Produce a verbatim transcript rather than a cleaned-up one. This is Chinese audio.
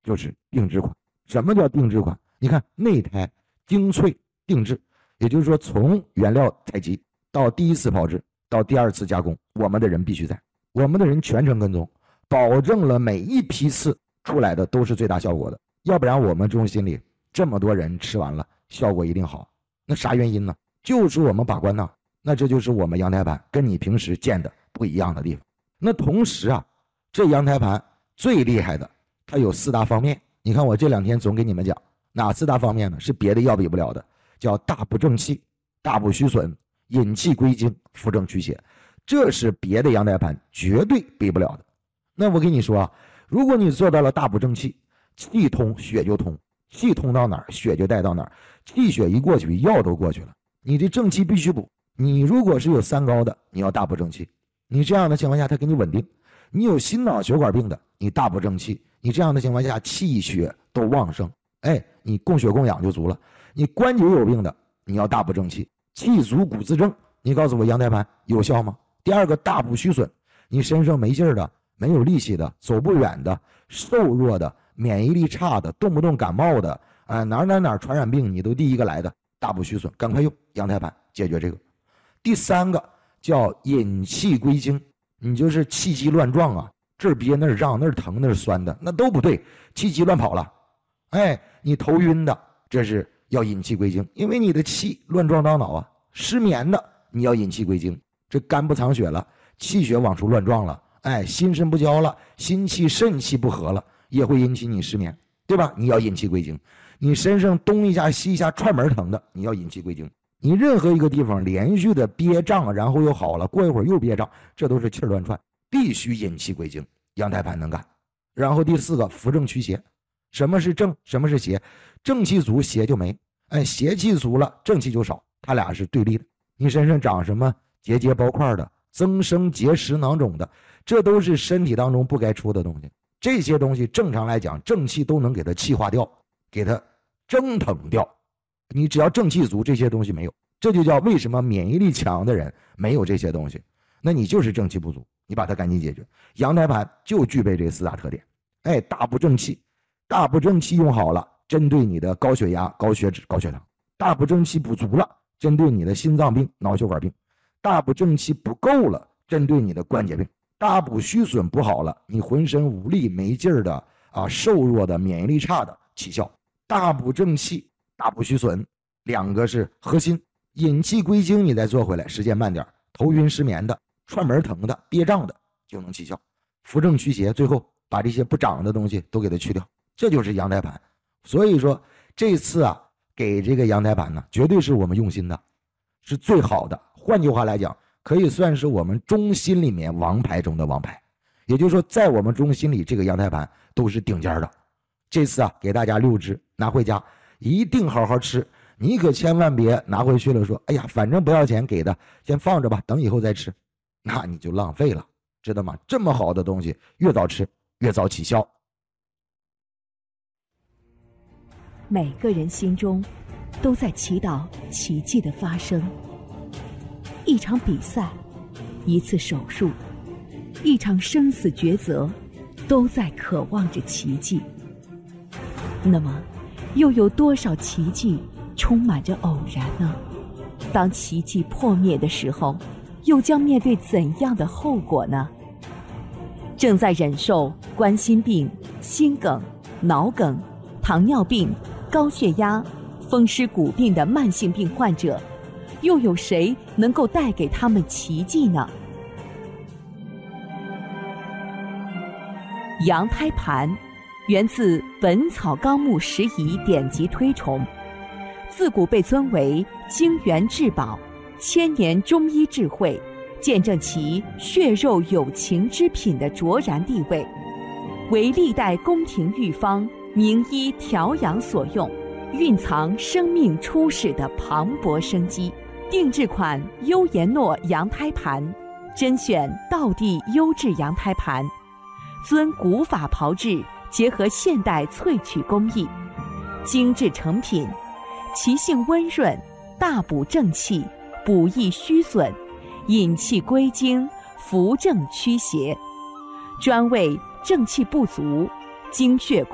就是定制款。什么叫定制款？你看内胎精粹定制，也就是说从原料采集到第一次炮制到第二次加工，我们的人必须在，我们的人全程跟踪，保证了每一批次出来的都是最大效果的。要不然我们中心里这么多人吃完了效果一定好，那啥原因呢？就是我们把关呢。那这就是我们阳台盘跟你平时见的不一样的地方。那同时啊，这阳台盘最厉害的它有四大方面，你看我这两天总给你们讲哪四大方面呢？是别的要比不了的，叫大补正气、大补虚损、引气归经、扶正驱邪，这是别的阳台盘绝对比不了的。那我跟你说啊，如果你做到了大补正气，气通血就通，气通到哪儿血就带到哪儿，气血一过去药都过去了，你这正气必须补。你如果是有三高的，你要大补正气，你这样的情况下它给你稳定。你有心脑血管病的，你大补正气，你这样的情况下气血都旺盛，哎，你供血供氧就足了。你关节有病的，你要大补正气，气足骨自正。你告诉我阳台盘有效吗？第二个大补虚损，你身上没劲儿的，没有力气的，走不远的，瘦弱的，免疫力差的，动不动感冒的，啊、呃，哪哪哪传染病你都第一个来的，大补虚损，赶快用阳台盘解决这个。第三个叫引气归经，你就是气机乱撞啊，这儿憋那儿胀，那儿疼那儿酸的，那都不对，气机乱跑了，哎，你头晕的，这是要引气归经，因为你的气乱撞到脑啊。失眠的你要引气归经，这肝不藏血了，气血往出乱撞了，哎，心肾不交了，心气肾气不和了，也会引起你失眠，对吧？你要引气归经。你身上东一下西一下串门疼的，你要引气归经。你任何一个地方连续的憋胀，然后又好了，过一会儿又憋胀，这都是气儿乱窜，必须引气归经，阳台盘能干。然后第四个扶正驱邪，什么是正，什么是邪？正气足邪就没，哎，邪气足了正气就少，它俩是对立的。你身上长什么结节包块的，增生结石囊肿的，这都是身体当中不该出的东西。这些东西正常来讲正气都能给它气化掉，给它蒸腾掉。你只要正气足，这些东西没有，这就叫为什么免疫力强的人没有这些东西，那你就是正气不足，你把它赶紧解决。阳台盘就具备这四大特点，哎，大补正气，大补正气用好了，针对你的高血压、高血脂、高血糖；大补正气补足了，针对你的心脏病、脑血管病；大补正气不够了，针对你的关节病；大补虚损补好了，你浑身无力、没劲儿的啊，瘦弱的、免疫力差的起效。大补正气、大补虚损，两个是核心。引气归经你再做回来，时间慢点，头晕失眠的、串门疼的、憋胀的就能起效。扶正驱邪，最后把这些不长的东西都给它去掉，这就是阳台盘。所以说这次啊，给这个阳台盘呢，绝对是我们用心的，是最好的。换句话来讲，可以算是我们中心里面王牌中的王牌。也就是说，在我们中心里，这个阳台盘都是顶尖的。这次啊，给大家六支拿回家，一定好好吃。你可千万别拿回去了说，哎呀，反正不要钱给的，先放着吧，等以后再吃，那你就浪费了，知道吗？这么好的东西，越早吃越早起效。 每个人心中都在祈祷奇迹的发生。一场比赛，一次手术，一场生死抉择，都在渴望着奇迹。那么，又有多少奇迹充满着偶然呢？当奇迹破灭的时候，又将面对怎样的后果呢？正在忍受冠心病、心梗、脑梗、糖尿病、高血压、风湿骨病的慢性病患者，又有谁能够带给他们奇迹呢？羊胎盘源自《本草纲目拾遗》典籍推崇，自古被尊为精元至宝、千年中医智慧，见证其血肉有情之品的卓然地位，为历代宫廷御方、名医调养所用，蕴藏生命初始的磅礴生机。定制款优颜诺羊胎盘，甄选道地优质羊胎盘，遵古法炮制，结合现代萃取工艺，精致成品，其性温润，大补正气，补益虚损，引气归经，扶正驱邪，专为正气不足、精血